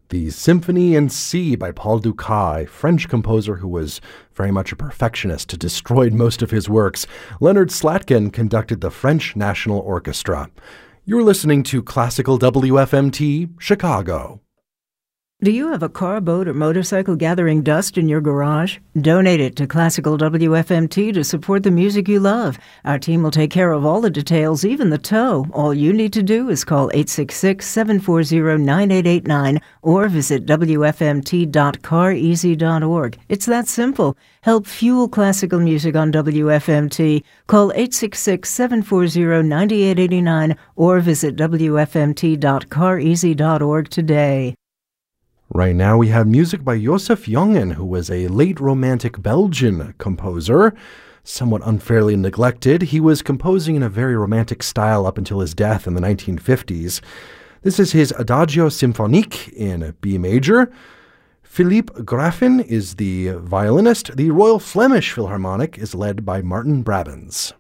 The Symphony in C by Paul Dukas, a French composer who was very much a perfectionist, destroyed most of his works. Leonard Slatkin conducted the French National Orchestra. You're listening to Classical WFMT, Chicago. Do you have a car, boat, or motorcycle gathering dust in your garage? Donate it to Classical WFMT to support the music you love. Our team will take care of all the details, even the tow. All you need to do is call 866-740-9889 or visit wfmt.careasy.org. It's that simple. Help fuel classical music on WFMT. Call 866-740-9889 or visit wfmt.careasy.org today. Right now we have music by Joseph Jongen, who was a late Romantic Belgian composer, somewhat unfairly neglected. He was composing in a very romantic style up until his death in the 1950s. This is his Adagio Symphonique in B major. Philippe Graffin is the violinist. The Royal Flemish Philharmonic is led by Martin Brabants.